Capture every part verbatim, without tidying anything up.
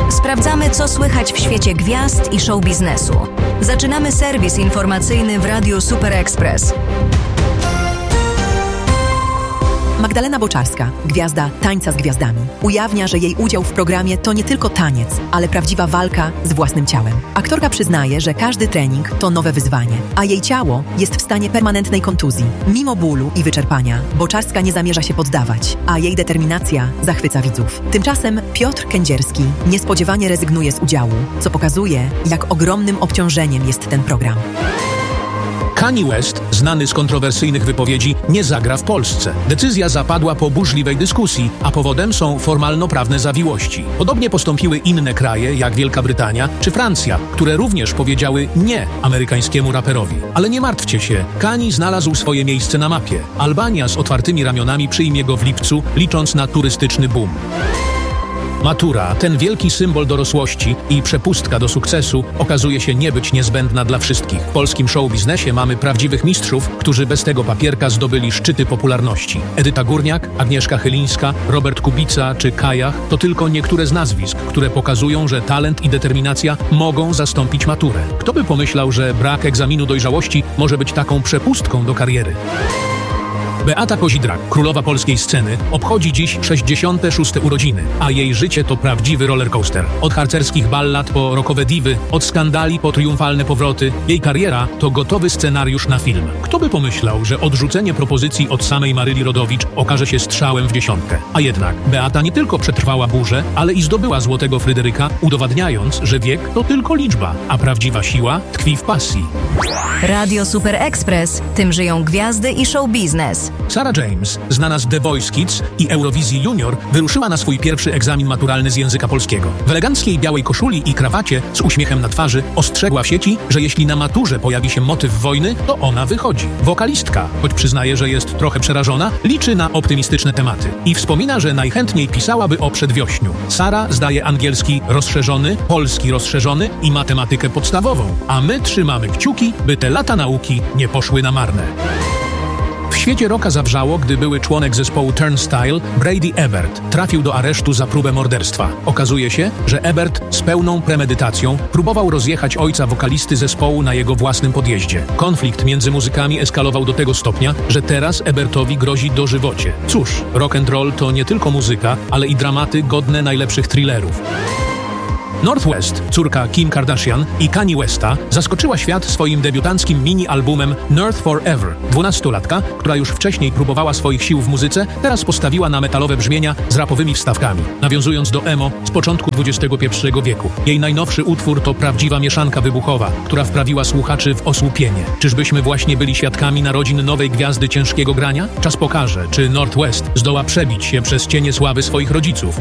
Sprawdzamy, co słychać w świecie gwiazd i show biznesu. Zaczynamy serwis informacyjny w Radiu Super Express. Magdalena Boczarska, gwiazda Tańca z Gwiazdami, ujawnia, że jej udział w programie to nie tylko taniec, ale prawdziwa walka z własnym ciałem. Aktorka przyznaje, że każdy trening to nowe wyzwanie, a jej ciało jest w stanie permanentnej kontuzji. Mimo bólu i wyczerpania, Boczarska nie zamierza się poddawać, a jej determinacja zachwyca widzów. Tymczasem Piotr Kędzierski niespodziewanie rezygnuje z udziału, co pokazuje, jak ogromnym obciążeniem jest ten program. Kanye West, znany z kontrowersyjnych wypowiedzi, nie zagra w Polsce. Decyzja zapadła po burzliwej dyskusji, a powodem są formalno-prawne zawiłości. Podobnie postąpiły inne kraje, jak Wielka Brytania czy Francja, które również powiedziały nie amerykańskiemu raperowi. Ale nie martwcie się, Kanye znalazł swoje miejsce na mapie. Albania z otwartymi ramionami przyjmie go w lipcu, licząc na turystyczny boom. Matura, ten wielki symbol dorosłości i przepustka do sukcesu, okazuje się nie być niezbędna dla wszystkich. W polskim show biznesie mamy prawdziwych mistrzów, którzy bez tego papierka zdobyli szczyty popularności. Edyta Górniak, Agnieszka Chylińska, Robert Kubica czy Kajach to tylko niektóre z nazwisk, które pokazują, że talent i determinacja mogą zastąpić maturę. Kto by pomyślał, że brak egzaminu dojrzałości może być taką przepustką do kariery? Beata Kozidrak, królowa polskiej sceny, obchodzi dziś sześćdziesiąte szóste urodziny, a jej życie to prawdziwy rollercoaster. Od harcerskich ballad po rockowe diwy, od skandali po triumfalne powroty, jej kariera to gotowy scenariusz na film. Kto by pomyślał, że odrzucenie propozycji od samej Maryli Rodowicz okaże się strzałem w dziesiątkę? A jednak Beata nie tylko przetrwała burzę, ale i zdobyła Złotego Fryderyka, udowadniając, że wiek to tylko liczba, a prawdziwa siła tkwi w pasji. Radio Super Express, tym żyją gwiazdy i show biznes. Sarah James, znana z The Voice Kids i Eurowizji Junior, wyruszyła na swój pierwszy egzamin maturalny z języka polskiego. W eleganckiej białej koszuli i krawacie, z uśmiechem na twarzy, ostrzegła w sieci, że jeśli na maturze pojawi się motyw wojny, to ona wychodzi. Wokalistka, choć przyznaje, że jest trochę przerażona, liczy na optymistyczne tematy i wspomina, że najchętniej pisałaby o przedwiośniu. Sara zdaje angielski rozszerzony, polski rozszerzony i matematykę podstawową, a my trzymamy kciuki, by te lata nauki nie poszły na marne. W świecie rocka zawrzało, gdy były członek zespołu Turnstile, Brady Ebert, trafił do aresztu za próbę morderstwa. Okazuje się, że Ebert z pełną premedytacją próbował rozjechać ojca wokalisty zespołu na jego własnym podjeździe. Konflikt między muzykami eskalował do tego stopnia, że teraz Ebertowi grozi dożywocie. Cóż, rock and roll to nie tylko muzyka, ale i dramaty godne najlepszych thrillerów. North West, córka Kim Kardashian i Kanye Westa, zaskoczyła świat swoim debiutanckim mini-albumem North Forever. Dwunastolatka, która już wcześniej próbowała swoich sił w muzyce, teraz postawiła na metalowe brzmienia z rapowymi wstawkami, nawiązując do emo z początku dwudziestego pierwszego wieku. Jej najnowszy utwór to prawdziwa mieszanka wybuchowa, która wprawiła słuchaczy w osłupienie. Czyżbyśmy właśnie byli świadkami narodzin nowej gwiazdy ciężkiego grania? Czas pokaże, czy North West zdoła przebić się przez cienie sławy swoich rodziców.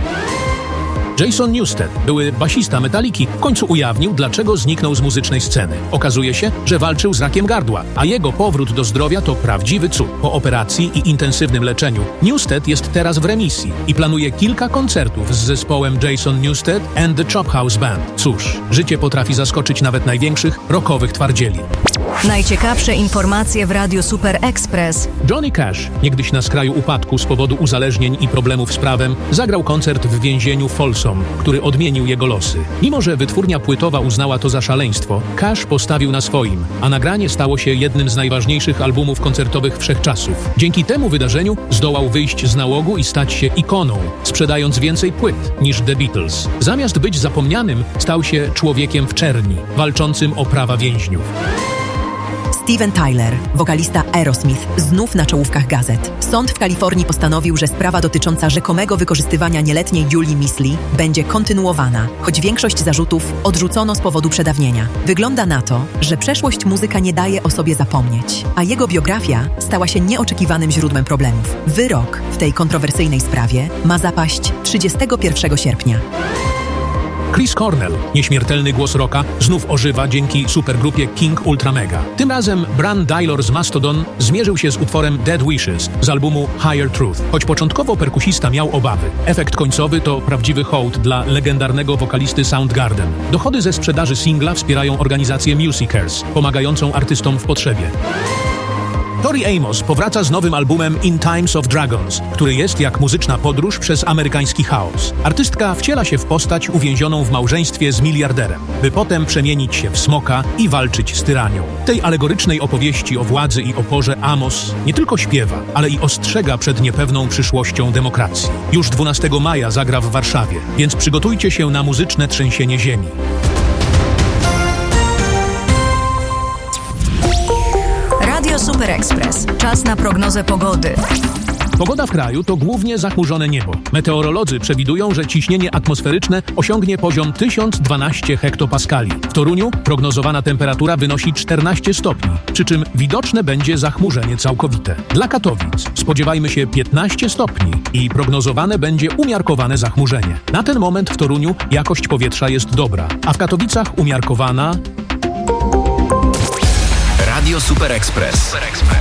Jason Newsted, były basista Metaliki, w końcu ujawnił, dlaczego zniknął z muzycznej sceny. Okazuje się, że walczył z rakiem gardła, a jego powrót do zdrowia to prawdziwy cud. Po operacji i intensywnym leczeniu Newsted jest teraz w remisji i planuje kilka koncertów z zespołem Jason Newsted and the Chop House Band. Cóż, życie potrafi zaskoczyć nawet największych rockowych twardzieli. Najciekawsze informacje w Radiu Super Express. Johnny Cash, niegdyś na skraju upadku z powodu uzależnień i problemów z prawem, zagrał koncert w więzieniu Folsom, który odmienił jego losy. Mimo że wytwórnia płytowa uznała to za szaleństwo, Cash postawił na swoim, a nagranie stało się jednym z najważniejszych albumów koncertowych wszechczasów. Dzięki temu wydarzeniu zdołał wyjść z nałogu i stać się ikoną, sprzedając więcej płyt niż The Beatles. Zamiast być zapomnianym, stał się człowiekiem w czerni, walczącym o prawa więźniów. Steven Tyler, wokalista Aerosmith, znów na czołówkach gazet. Sąd w Kalifornii postanowił, że sprawa dotycząca rzekomego wykorzystywania nieletniej Julie Misley będzie kontynuowana, choć większość zarzutów odrzucono z powodu przedawnienia. Wygląda na to, że przeszłość muzyka nie daje o sobie zapomnieć, a jego biografia stała się nieoczekiwanym źródłem problemów. Wyrok w tej kontrowersyjnej sprawie ma zapaść trzydziestego pierwszego sierpnia. Chris Cornell, nieśmiertelny głos rocka, znów ożywa dzięki supergrupie King Ultra Mega. Tym razem Bran Dylor z Mastodon zmierzył się z utworem Dead Wishes z albumu Higher Truth. Choć początkowo perkusista miał obawy, efekt końcowy to prawdziwy hołd dla legendarnego wokalisty Soundgarden. Dochody ze sprzedaży singla wspierają organizację Musicares, pomagającą artystom w potrzebie. Tori Amos powraca z nowym albumem In Times of Dragons, który jest jak muzyczna podróż przez amerykański chaos. Artystka wciela się w postać uwięzioną w małżeństwie z miliarderem, by potem przemienić się w smoka i walczyć z tyranią. W tej alegorycznej opowieści o władzy i oporze Amos nie tylko śpiewa, ale i ostrzega przed niepewną przyszłością demokracji. Już dwunastego maja zagra w Warszawie, więc przygotujcie się na muzyczne trzęsienie ziemi. Radio Super Express. Czas na prognozę pogody. Pogoda w kraju to głównie zachmurzone niebo. Meteorolodzy przewidują, że ciśnienie atmosferyczne osiągnie poziom tysiąc dwanaście hektopaskali. W Toruniu prognozowana temperatura wynosi czternaście stopni, przy czym widoczne będzie zachmurzenie całkowite. Dla Katowic spodziewajmy się piętnaście stopni i prognozowane będzie umiarkowane zachmurzenie. Na ten moment w Toruniu jakość powietrza jest dobra, a w Katowicach umiarkowana. Radio Super Express.